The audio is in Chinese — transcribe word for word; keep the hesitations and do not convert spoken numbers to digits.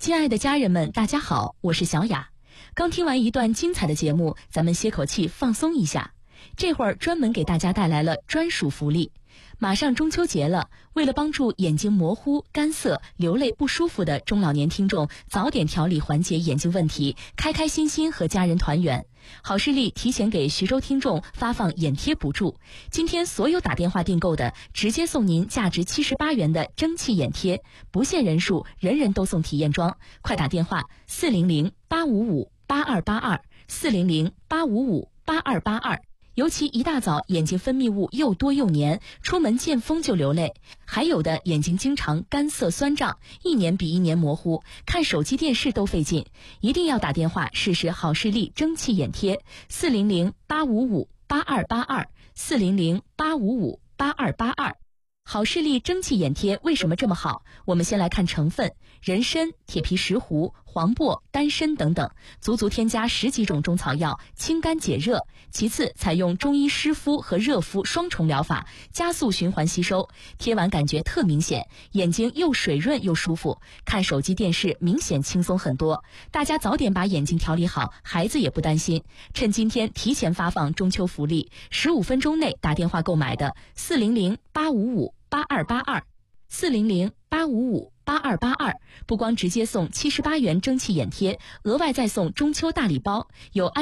亲爱的家人们，大家好，我是小雅。刚听完一段精彩的节目，咱们歇口气放松一下。这会儿专门给大家带来了专属福利。马上中秋节了，为了帮助眼睛模糊、干涩、流泪不舒服的中老年听众早点调理缓解眼睛问题，开开心心和家人团圆，好视力提前给徐州听众发放眼贴补助。今天所有打电话订购的，直接送您价值七十八元的蒸汽眼贴，不限人数，人人都送体验装。快打电话四零零八五五八二八二四零零八五五八二八二。尤其一大早眼睛分泌物又多又黏，出门见风就流泪，还有的眼睛经常干涩酸胀，一年比一年模糊，看手机电视都费劲，一定要打电话试试好视力蒸汽眼贴，四零零八五五八二八二四零零八五五八二八二。好视力蒸汽眼贴为什么这么好？我们先来看成分：人参、铁皮石斛、黄柏、丹参等等，足足添加十几种中草药，清肝解热。其次，采用中医湿敷和热敷双重疗法，加速循环吸收。贴完感觉特明显，眼睛又水润又舒服，看手机电视明显轻松很多。大家早点把眼睛调理好，孩子也不担心。趁今天提前发放中秋福利，十五分钟内打电话购买的四零零八五五八二八二四零零八五五八二八二，不光直接送七十八元蒸汽眼贴，额外再送中秋大礼包，有安